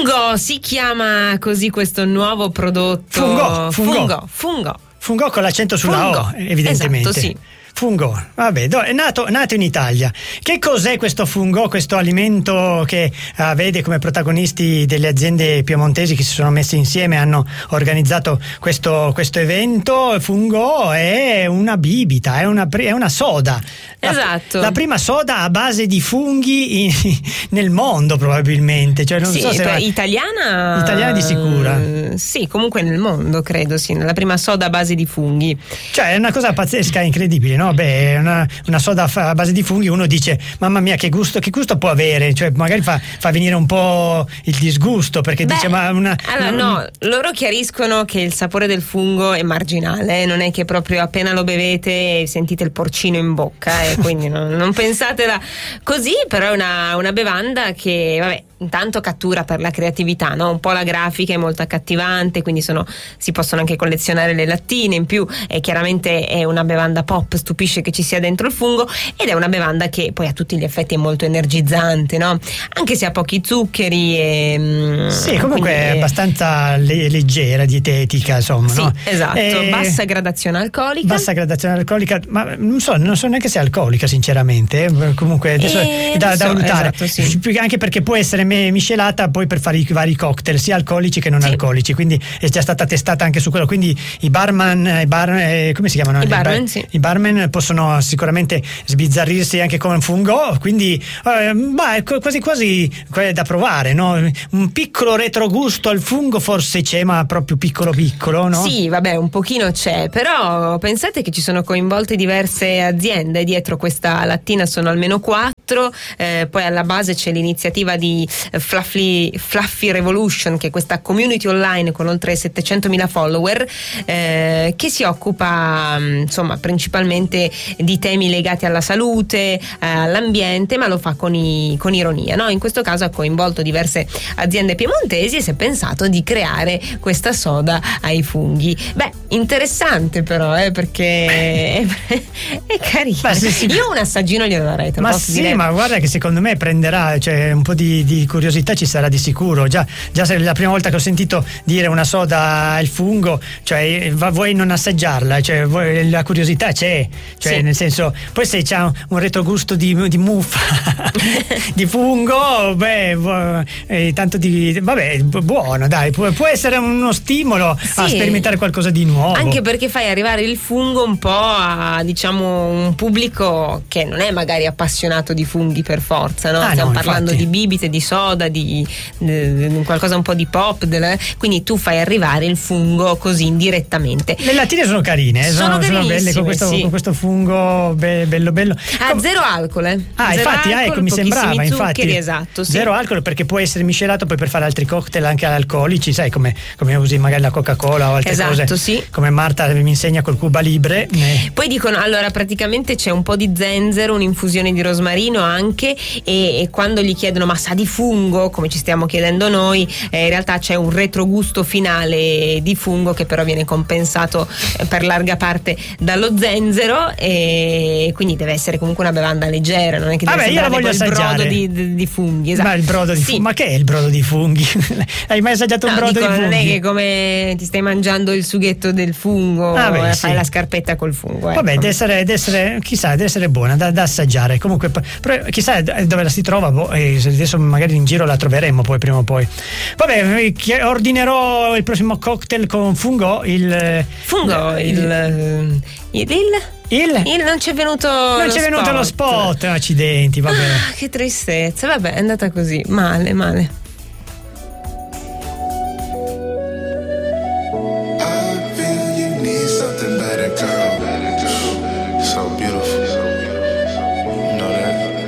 Fungo si chiama così questo nuovo prodotto. Fungo con l'accento sulla O, evidentemente. Esatto, sì. Fungo, vabbè, è nato in Italia. Che cos'è questo fungo, questo alimento che vede come protagonisti delle aziende piemontesi che si sono messe insieme e hanno organizzato questo evento? Fungo è una bibita, è una soda. Esatto. La prima soda a base di funghi nel mondo, probabilmente. Cioè, non so se italiana di sicura. Sì, comunque nel mondo, credo, sì. La prima soda a base di funghi. Cioè, è una cosa pazzesca, incredibile, no? Beh, una soda a base di funghi, uno dice mamma mia che gusto può avere, cioè magari fa venire un po' il disgusto, perché dice no, loro chiariscono che il sapore del fungo è marginale, non è che proprio appena lo bevete sentite il porcino in bocca, quindi non pensatela così, però è una bevanda che vabbè, intanto cattura per la creatività, no? Un po' la grafica è molto accattivante, quindi si possono anche collezionare le lattine, in più chiaramente è una bevanda pop, stupisce che ci sia dentro il fungo, ed è una bevanda che poi a tutti gli effetti è molto energizzante, no? Anche se ha pochi zuccheri sì, comunque è abbastanza leggera, dietetica, insomma, sì, no? Esatto, bassa gradazione alcolica, ma non so neanche se è alcolica, sinceramente, comunque adesso è da valutare, esatto, sì. Anche perché può essere miscelata poi per fare i vari cocktail, sia alcolici che non alcolici, quindi è già stata testata anche su quello, quindi i barman, come si chiamano? I barman possono sicuramente sbizzarrirsi anche con fungo, quindi quasi da provare, no? Un piccolo retrogusto al fungo forse c'è, ma proprio piccolo, no? Sì, vabbè, un pochino c'è, però pensate che ci sono coinvolte diverse aziende dietro questa lattina, sono almeno 4, poi alla base c'è l'iniziativa di Fluffy Revolution, che è questa community online con oltre 700.000 follower, che si occupa insomma principalmente di temi legati alla salute, all'ambiente, ma lo fa con ironia, no? In questo caso ha coinvolto diverse aziende piemontesi e si è pensato di creare questa soda ai funghi. Beh, interessante però, perché è carina. Sì. Io un assaggino glielo darei, te lo posso dire. Ma guarda che secondo me prenderà, cioè un po' di curiosità ci sarà di sicuro. Già se la prima volta che ho sentito dire una soda al fungo, cioè vuoi non assaggiarla, cioè la curiosità c'è, cioè sì. Nel senso, poi se c'ha un retrogusto di muffa di fungo, tanto buono, dai, può essere uno stimolo a sperimentare qualcosa di nuovo, anche perché fai arrivare il fungo un po' a, diciamo, un pubblico che non è magari appassionato di funghi per forza, no? Stiamo parlando di bibite, di soda, di qualcosa un po' di pop, quindi tu fai arrivare il fungo così indirettamente. Le lattine sono carine, sono belle con questo fungo bello. Zero alcol, infatti, alcol, mi sembrava, zuccheri, esatto, sì. Zero alcol, perché può essere miscelato poi per fare altri cocktail anche alcolici, sai, come usi magari la Coca-Cola o altre cose, sì. Come Marta mi insegna col Cuba Libre. Poi dicono, allora praticamente c'è un po' di zenzero, un'infusione di rosmarino anche, e quando gli chiedono ma sa di fungo, come ci stiamo chiedendo noi, in realtà c'è un retrogusto finale di fungo che però viene compensato per larga parte dallo zenzero, e quindi deve essere comunque una bevanda leggera, non è che deve sembrare il brodo di funghi, esatto. Ma il brodo di funghi, ma che è il brodo di funghi? Hai mai assaggiato un brodo di funghi? Non è che come ti stai mangiando il sughetto del fungo, fai la scarpetta col fungo, ecco. Vabbè, deve essere chissà, deve essere buona da assaggiare. Comunque, però, chissà dove la si trova, adesso magari in giro la troveremo poi prima o poi. Vabbè, ordinerò il prossimo cocktail con fungo. Non ci è venuto lo spot, accidenti, vabbè. Che tristezza, vabbè, è andata così, male.